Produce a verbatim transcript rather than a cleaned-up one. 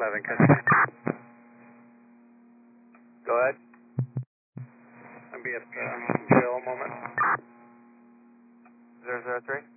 eleven, catch. Go ahead. I'll be at uh, jail a moment. zero zero three.